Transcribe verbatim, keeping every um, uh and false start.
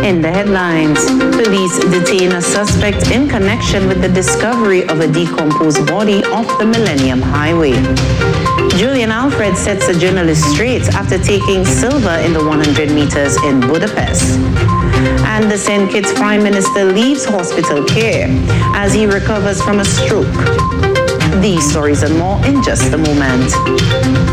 In the headlines, police detain a suspect in connection with the discovery of a decomposed body off the Millennium Highway. Julian Alfred sets a journalist straight after taking silver in the one hundred meters in Budapest. And the Saint Kitts Prime Minister leaves hospital care as he recovers from a stroke. These stories and more in just a moment.